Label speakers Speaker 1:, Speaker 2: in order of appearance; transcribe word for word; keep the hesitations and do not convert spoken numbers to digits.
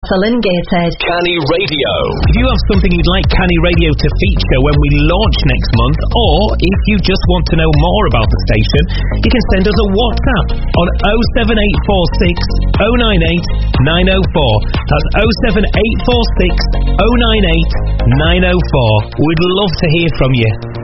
Speaker 1: Elongated.
Speaker 2: Canny Radio.
Speaker 3: If you have something you'd like Canny Radio to feature when we launch next month, or if you just want to know more about the station, you can send us a WhatsApp on oh seven eight four six oh nine eight nine oh four. That's oh seven eight four six oh nine eight nine oh four. We'd love to hear from you.